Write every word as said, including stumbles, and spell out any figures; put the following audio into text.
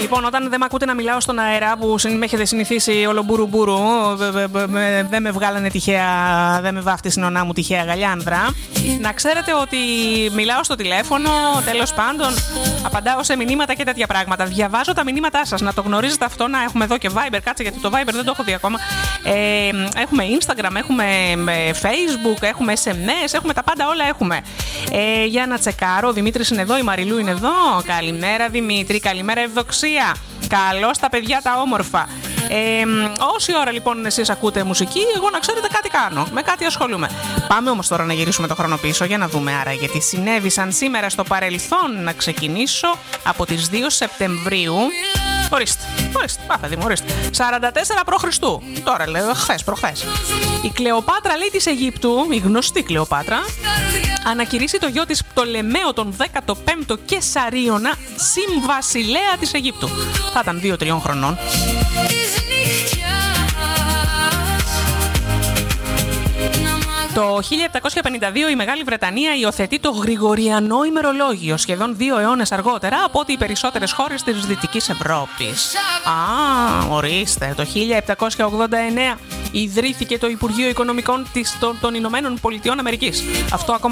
Λοιπόν, όταν δεν με ακούτε να μιλάω στον αέρα, που με έχετε συνηθίσει όλο μπουρου μπουρου, δεν με βγάλανε τυχαία, δεν με βάφτισε η νονά μου τυχαία γαλιάνδρα, να ξέρετε ότι μιλάω στο τηλέφωνο, τέλος πάντων, απαντάω σε μηνύματα και τέτοια πράγματα. Διαβάζω τα μηνύματά σας, να το γνωρίζετε αυτό, να έχουμε εδώ και Viber, κάτσε γιατί το Viber δεν το έχω δει ακόμα. Ε, έχουμε Instagram, έχουμε Facebook, έχουμε ες εμ ες, έχουμε τα πάντα, όλα έχουμε. Ε, για να τσεκάρω, ο Δημήτρης είναι εδώ, η Μαριλού είναι εδώ. Καλημέρα Δημήτρη, καλημέρα Ευδοξία. Καλώς τα παιδιά τα όμορφα. Ε, όση ώρα λοιπόν εσείς ακούτε μουσική, εγώ να ξέρετε κάτι κάνω, με κάτι ασχολούμαι. Πάμε όμως τώρα να γυρίσουμε το χρόνο πίσω για να δούμε άρα γιατί συνέβησαν σήμερα στο παρελθόν. Να ξεκινήσω από τις δύο Σεπτεμβρίου. Ορίστε, ορίστε, πά παιδί μου, ορίστε. σαράντα τέσσερα π.Χ. Τώρα λέω, χθες, προχθές. Η Κλεοπάτρα, λέει, της Αιγύπτου, η γνωστή Κλεοπάτρα, ανακηρύσσει το γιο της Πτολεμαίο τον δέκατο πέμπτο Κεσαρίωνα συμβασιλέα της Αιγύπτου. Θα ήταν δύο τριών χρονών. Το χίλια επτακόσια πενήντα δύο η Μεγάλη Βρετανία υιοθετεί το Γρηγοριανό ημερολόγιο, σχεδόν δύο αιώνες αργότερα από ό,τι οι περισσότερες χώρες της Δυτικής Ευρώπης. Α, ορίστε, το χίλια επτακόσια ογδόντα εννέα ιδρύθηκε το Υπουργείο Οικονομικών της, των, των Ηνωμένων Πολιτειών Αμερικής. Αυτό ακόμα